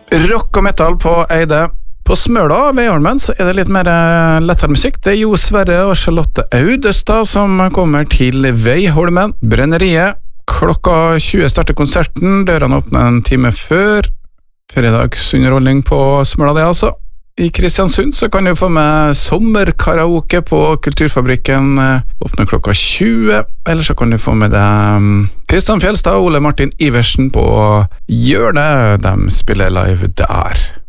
Rock og metal på Eide. På Smøla ved Holmen så det litt mer lettere musikk. Det Jo Sverre og Charlotte Audestad som kommer til Veiholmen, Brenneriet. Klokka 20 starter konserten, dørene åpner en time før. Fredagsunderholdning på Smøla det altså. I Kristiansund så kan du få med sommerkaraoke på Kulturfabrikken, åpner klokka 20. Eller så kan du få med deg Kristian Fjelstad og Ole Martin Iversen på Hjørnet. De spiller live der.